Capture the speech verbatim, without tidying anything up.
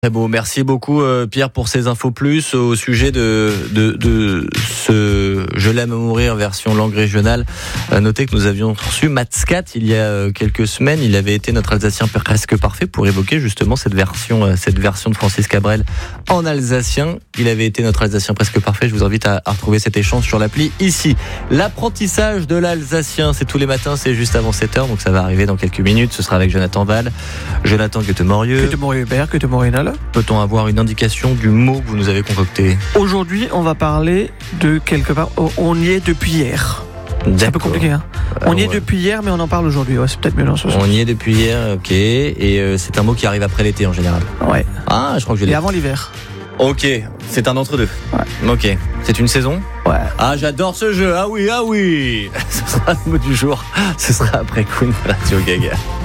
Très beau, merci beaucoup euh, Pierre pour ces infos plus au sujet de, de, de ce Je l'aime à mourir version langue régionale. Euh, notez que nous avions reçu Matscat il y a euh, quelques semaines, il avait été notre Alsacien presque parfait pour évoquer justement cette version, euh, cette version de Francis Cabrel en alsacien. Il avait été notre Alsacien presque parfait, je vous invite à, à retrouver cet échange sur l'appli ici. L'apprentissage de l'alsacien, c'est tous les matins, c'est juste avant sept heures, donc ça va arriver dans quelques minutes, ce sera avec Jonathan Val, Jonathan Goethe-Morieux. Goethe-Morieux-Hubert, Goethe-Morieux-Nal. Peut-on avoir une indication du mot que vous nous avez concocté ? Aujourd'hui, on va parler de quelque part. On y est depuis hier. C'est un peu compliqué, hein. On y est ouais. depuis hier, mais on en parle aujourd'hui. Ouais, c'est peut-être mieux dans ce sens. On y est depuis hier, ok. Et euh, c'est un mot qui arrive après l'été en général. Ouais. Ah, je crois que je l'ai. Et avant l'hiver. Ok, c'est un entre-deux. Ouais. Ok, c'est une saison ? Ouais. Ah, j'adore ce jeu. Ah oui, ah oui. Ce sera le mot du jour. Ce sera après Queen Radio Gaga.